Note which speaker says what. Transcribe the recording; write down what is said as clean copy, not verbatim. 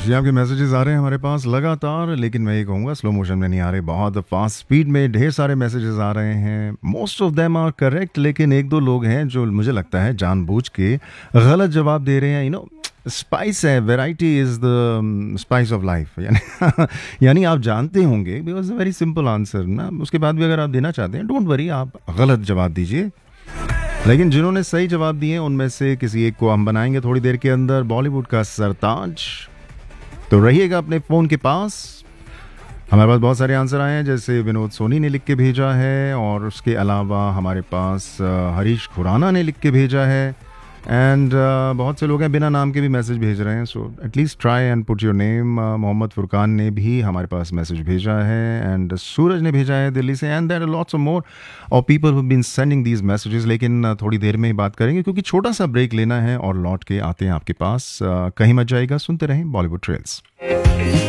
Speaker 1: जी, आपके मैसेजेस आ रहे हैं हमारे पास लगातार, लेकिन मैं ये कहूँगा स्लो मोशन में नहीं आ रहे, बहुत फास्ट स्पीड में ढेर सारे मैसेजेस आ रहे हैं। Most of them are correct, लेकिन एक दो लोग हैं जो मुझे लगता है जानबूझ के गलत जवाब दे रहे हैं। स्पाइस है, variety is the spice of life, यानी यानी आप जानते होंगे, बिकॉज वेरी सिंपल आंसर ना, उसके बाद भी अगर आप देना चाहते हैं, डोंट वरी, आप गलत जवाब दीजिए। लेकिन जिन्होंने सही जवाब दिए उनमें से किसी एक को हम बनाएंगे थोड़ी देर के अंदर बॉलीवुड का सरताज। तो रहिएगा अपने फ़ोन के पास। हमारे पास बहुत सारे आंसर आए हैं, जैसे विनोद सोनी ने लिख के भेजा है, और उसके अलावा हमारे पास हरीश खुराना ने लिख के भेजा है, एंड बहुत से लोग हैं बिना नाम के भी मैसेज भेज रहे हैं। So at least try and put your name. Mohammad Furqan ने भी हमारे पास मैसेज भेजा है, एंड सूरज ने भेजा है दिल्ली से, and there are lots of more और people who been sending these messages. लेकिन थोड़ी देर में ही बात करेंगे, क्योंकि छोटा सा ब्रेक लेना है और लौट के आते हैं आपके पास। कहीं मत जाएगा, सुनते रहें बॉलीवुड ट्रेल्स।